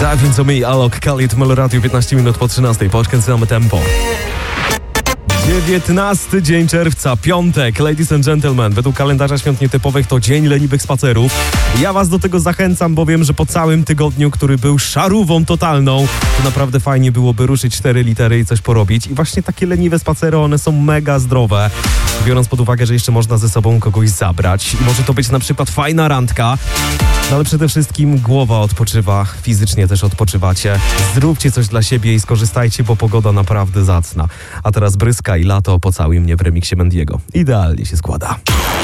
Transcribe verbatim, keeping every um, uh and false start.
Dive Into Me, Alok, Khalid, Melo Radio, piętnaście minut po trzynastej. Podkręcamy tempo. dziewiętnasty dzień czerwca, piątek, ladies and gentlemen. Według kalendarza świąt nietypowych to dzień leniwych spacerów. Ja was do tego zachęcam, bo wiem, że po całym tygodniu, który był szarówą totalną, to naprawdę fajnie byłoby ruszyć cztery litery i coś porobić. I właśnie takie leniwe spacery, one są mega zdrowe. Biorąc pod uwagę, że jeszcze można ze sobą kogoś zabrać. I może to być na przykład fajna randka. No ale przede wszystkim głowa odpoczywa, fizycznie też odpoczywacie. Zróbcie coś dla siebie i skorzystajcie, bo pogoda naprawdę zacna. A teraz Bryska i Lato, Pocałuj mnie w remiksie Mendiego. Idealnie się składa.